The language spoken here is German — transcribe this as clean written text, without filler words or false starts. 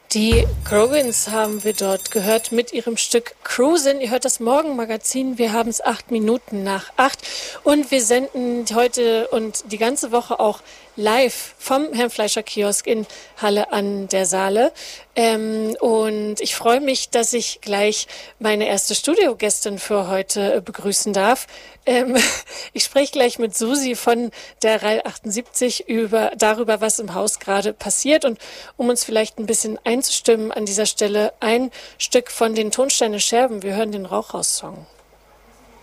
Die Grogans haben wir dort gehört mit ihrem Stück Cruisin'. Ihr hört das Morgenmagazin. Wir haben es 8 Minuten nach 8 und wir senden heute und die ganze Woche auch live vom Herrn Fleischer Kiosk in Halle an der Saale. Und ich freue mich, dass ich gleich meine erste Studiogästin für heute begrüßen darf. Ich spreche gleich mit Susi von der RAL 78 darüber, was im Haus gerade passiert. Und um uns vielleicht ein bisschen einzustimmen, an dieser Stelle ein Stück von den Tonsteine Scherben. Wir hören den Rauchhaus-Song.